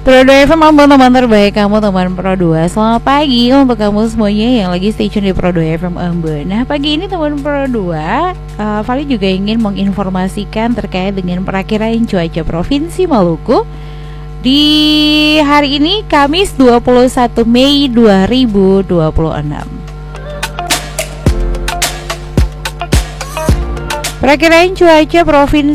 Pro 2 FM, ambon teman terbaik kamu, teman Pro 2. Selamat pagi untuk kamu semuanya yang lagi stay tune di Pro 2 FM Ambon. Nah, pagi ini teman Pro 2, Vali juga ingin menginformasikan terkait dengan perakiraan cuaca Provinsi Maluku di hari ini, Kamis 21 Mei 2026. Perakiraan cuaca Provinsi